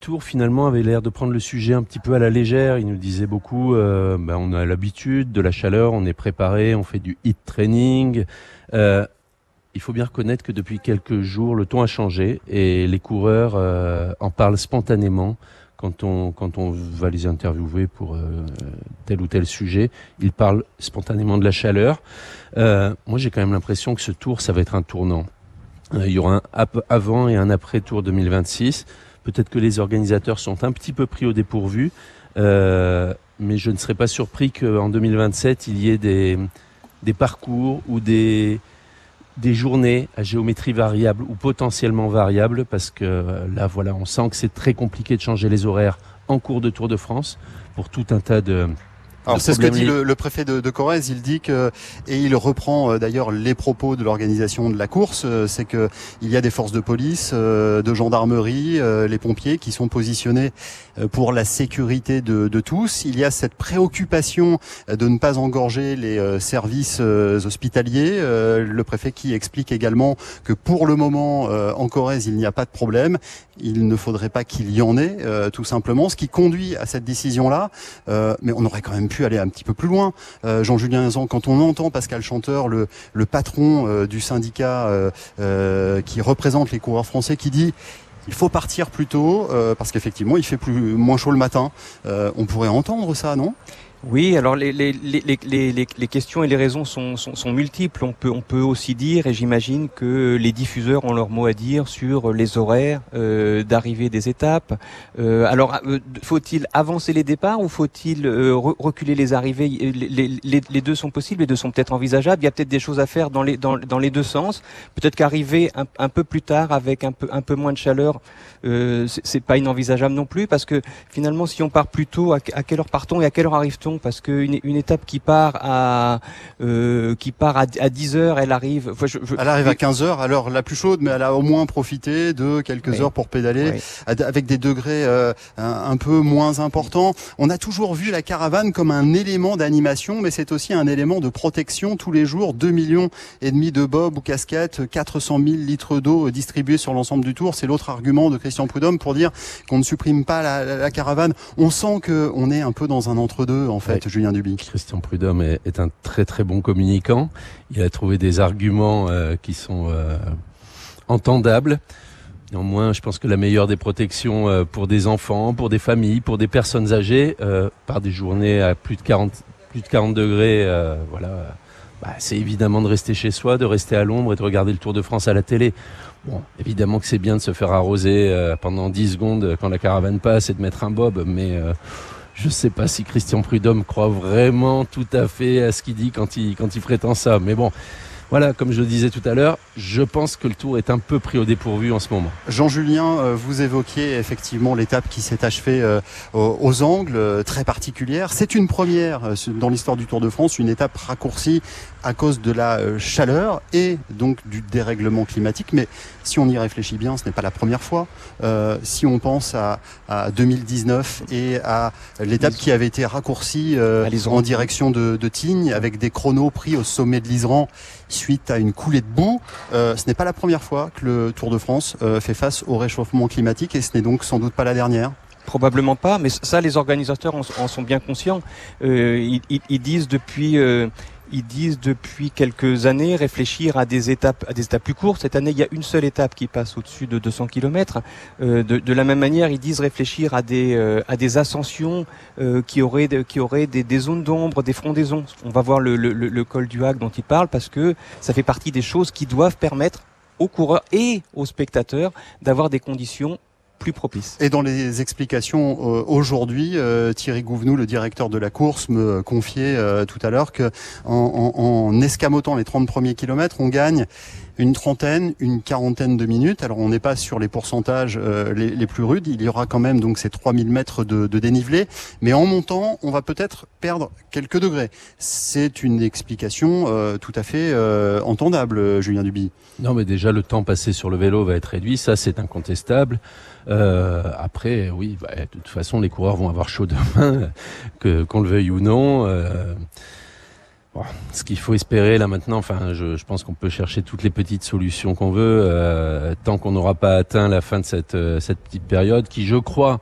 Tour finalement avait l'air de prendre le sujet un petit peu à la légère. Il nous disait beaucoup, on a l'habitude de la chaleur, on est préparé, on fait du heat training. Il faut bien reconnaître que depuis quelques jours, le ton a changé et les coureurs en parlent spontanément. Quand on va les interviewer pour tel ou tel sujet, ils parlent spontanément de la chaleur. Moi, j'ai quand même l'impression que ce tour, ça va être un tournant. Il y aura un avant et un après Tour 2026. Peut-être que les organisateurs sont un petit peu pris au dépourvu, mais je ne serais pas surpris qu'en 2027, il y ait des parcours ou des journées à géométrie variable ou potentiellement variable, parce que là, voilà, on sent que c'est très compliqué de changer les horaires en cours de Tour de France pour tout un tas de... Alors c'est ce que dit le préfet de Corrèze. Il dit que, et il reprend d'ailleurs les propos de l'organisation de la course, c'est que il y a des forces de police, de gendarmerie, les pompiers qui sont positionnés pour la sécurité de tous. Il y a cette préoccupation de ne pas engorger les services hospitaliers. Le préfet qui explique également que pour le moment en Corrèze il n'y a pas de problème. Il ne faudrait pas qu'il y en ait, tout simplement. Ce qui conduit à cette décision-là, mais on aurait quand même pu aller un petit peu plus loin. Jean-Julien Hazan, quand on entend Pascal Chanteur, le patron du syndicat qui représente les coureurs français, qui dit il faut partir plus tôt parce qu'effectivement il fait moins chaud le matin. On pourrait entendre ça, non ? Oui, alors les questions et les raisons sont multiples. On peut aussi dire, et j'imagine que les diffuseurs ont leur mot à dire sur les horaires d'arrivée des étapes. Alors, faut-il avancer les départs ou faut-il reculer les arrivées ? Les deux sont possibles, les deux sont peut-être envisageables. Il y a peut-être des choses à faire dans les deux sens. Peut-être qu'arriver un peu plus tard avec un peu moins de chaleur, c'est pas inenvisageable non plus, parce que finalement, si on part plus tôt, à quelle heure partons et à quelle heure arrive-t-on ? Parce qu'une étape qui part à 10 heures, elle arrive. Elle arrive à 15 heures, à l'heure la plus chaude, mais elle a au moins profité de quelques heures pour pédaler, avec des degrés un peu moins importants. On a toujours vu la caravane comme un élément d'animation, mais c'est aussi un élément de protection. Tous les jours, 2,5 millions de bobs ou casquettes, 400 000 litres d'eau distribués sur l'ensemble du tour. C'est l'autre argument de Christian Prudhomme pour dire qu'on ne supprime pas la caravane. On sent qu'on est un peu dans un entre-deux, en fait, Julien Duby. Christian Prudhomme est un très très bon communicant. Il a trouvé des arguments qui sont entendables. Néanmoins, je pense que la meilleure des protections pour des enfants, pour des familles, pour des personnes âgées, par des journées à plus de 40 degrés, c'est évidemment de rester chez soi, de rester à l'ombre et de regarder le Tour de France à la télé. Bon, évidemment que c'est bien de se faire arroser pendant 10 secondes quand la caravane passe et de mettre un bob, mais je ne sais pas si Christian Prudhomme croit vraiment tout à fait à ce qu'il dit quand il prétend ça. Mais bon, voilà, comme je le disais tout à l'heure, je pense que le Tour est un peu pris au dépourvu en ce moment. Jean-Julien, vous évoquiez effectivement l'étape qui s'est achevée aux Angles, très particulière. C'est une première dans l'histoire du Tour de France, une étape raccourcie à cause de la chaleur et donc du dérèglement climatique. Mais si on y réfléchit bien, ce n'est pas la première fois. Si on pense à 2019 et à l'étape qui avait été raccourcie en direction de Tignes, avec des chronos pris au sommet de l'Iseran suite à une coulée de boue, ce n'est pas la première fois que le Tour de France fait face au réchauffement climatique et ce n'est donc sans doute pas la dernière. Probablement pas, mais ça, les organisateurs en sont bien conscients. Ils disent depuis quelques années réfléchir à des étapes plus courtes. Cette année, il y a une seule étape qui passe au-dessus de 200 km. De la même manière, ils disent réfléchir à des ascensions qui auraient des zones d'ombre, des frondaisons. On va voir le col du Hague dont ils parlent, parce que ça fait partie des choses qui doivent permettre aux coureurs et aux spectateurs d'avoir des conditions plus propice. Et dans les explications aujourd'hui, Thierry Gouvenou, le directeur de la course, me confiait tout à l'heure que en escamotant les 30 premiers kilomètres, on gagne une quarantaine de minutes. Alors on n'est pas sur les pourcentages les plus rudes, il y aura quand même donc ces 3000 mètres de dénivelé, mais en montant, on va peut-être perdre quelques degrés. C'est une explication tout à fait entendable, Julien Duby. Non, mais déjà le temps passé sur le vélo va être réduit, ça c'est incontestable. Après, oui, de toute façon, les coureurs vont avoir chaud demain, qu'on le veuille ou non. Bon, ce qu'il faut espérer là maintenant, enfin, je pense qu'on peut chercher toutes les petites solutions qu'on veut, tant qu'on n'aura pas atteint la fin de cette petite période qui, je crois,